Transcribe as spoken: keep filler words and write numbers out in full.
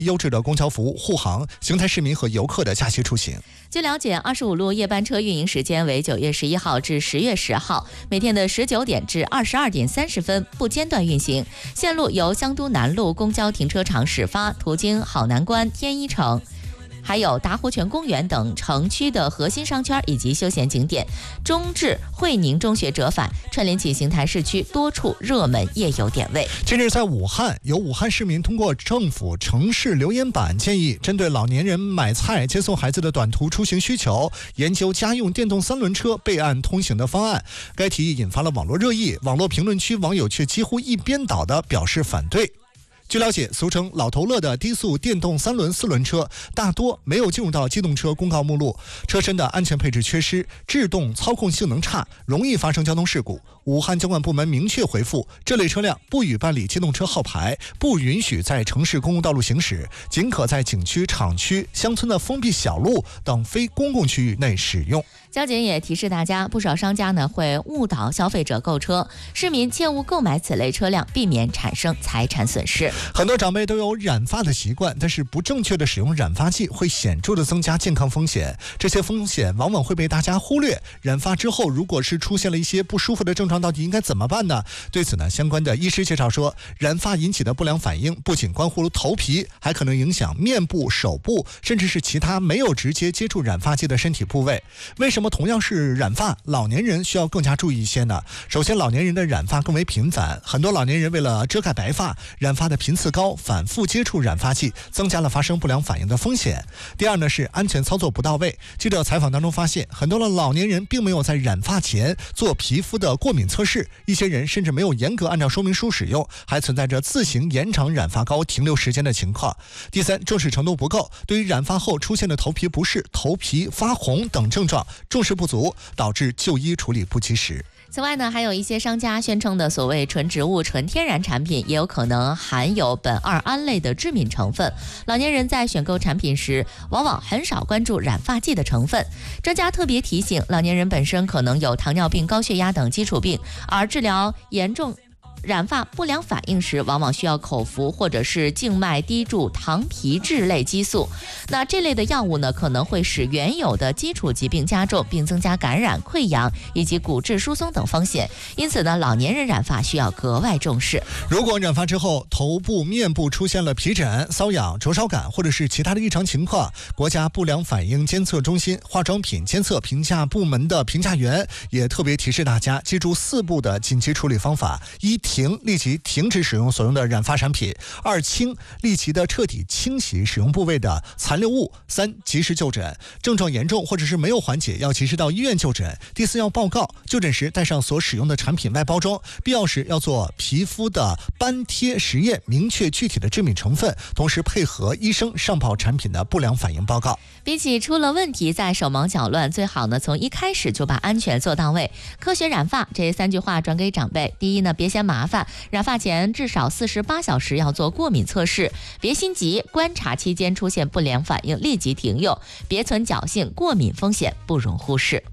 优质的公交服务、护航，邢台市民和游客的假期出行。 据了解，二十五路夜班车运营时间为九月十一号至十月十号，每天的十九点至二十二点三十分不间断运行。线路由香都南路公交停车场始发，途经好南关、天一城，还有达活泉公园等城区的核心商圈以及休闲景点，中至会宁中学折返，串联起邢台市区多处热门夜游点位。 近日在武汉，有武汉市民通过政府城市留言板建议，针对老年人买菜、接送孩子的短途出行需求，研究家用电动三轮车备案通行的方案。该提议引发了网络热议，网络评论区网友却几乎一边倒地表示反对。据了解，俗称老头乐的低速电动三轮四轮车大多没有进入到机动车公告目录，车身的安全配置缺失，制动操控性能差，容易发生交通事故。武汉交管部门明确回复，这类车辆不予办理机动车号牌，不允许在城市公共道路行驶，仅可在景区、厂区、乡村的封闭小路等非公共区域内使用。 交警也提示大家，不少商家呢会误导消费者购车，市民切勿购买此类车辆，避免产生财产损失。 很多长辈都有染发的习惯，但是不正确的使用染发剂会显著的增加健康风险，这些风险往往会被大家忽略。染发之后，如果是出现了一些不舒服的症状，到底应该怎么办呢？对此呢，相关的医师介绍说，染发引起的不良反应不仅关乎头皮，还可能影响面部、手部，甚至是其他没有直接接触染发剂的身体部位。为什么同样是染发，老年人需要更加注意一些呢？首先，老年人的染发更为频繁，很多老年人为了遮盖白发，染发的频次高，反复接触染发剂，增加了发生不良反应的风险。第二呢，是安全操作不到位。记者采访当中发现，很多的老年人并没有在染发前做皮肤的过敏测试，一些人甚至没有严格按照说明书使用，还存在着自行延长染发膏停留时间的情况。第三，重视程度不够，对于染发后出现的头皮不适、头皮发红等症状重视不足，导致就医处理不及时。 此外呢，还有一些商家宣称的所谓纯植物、纯天然产品，也有可能含有苯二胺类的致敏成分。老年人在选购产品时，往往很少关注染发剂的成分。专家特别提醒，老年人本身可能有糖尿病、高血压等基础病，而治疗严重染发不良反应时，往往需要口服或者是静脉滴注糖皮质类激素。那这类的药物呢，可能会使原有的基础疾病加重，并增加感染、溃疡以及骨质疏松等风险。因此呢，老年人染发需要格外重视。 如果染发之后头部、面部出现了皮疹、瘙痒、灼烧感或者是其他的异常情况，国家不良反应监测中心化妆品监测评价部门的评价员也特别提示大家记住四步的紧急处理方法：一、停，立即停止使用所用的染发产品；二、清，立即的彻底清洗使用部位的残留物；三、及时就诊，症状严重或者是没有缓解，要及时到医院就诊；第四，要报告，就诊时带上所使用的产品外包装，必要时要做皮肤的斑贴实验，明确具体的致敏成分，同时配合医生上报产品的不良反应报告。 比起出了问题再手忙脚乱，最好呢从一开始就把安全做到位。科学染发这三句话转给长辈：第一呢，别嫌麻烦，染发前至少四十八小时要做过敏测试；别心急，观察期间出现不良反应立即停用；别存侥幸，过敏风险不容忽视。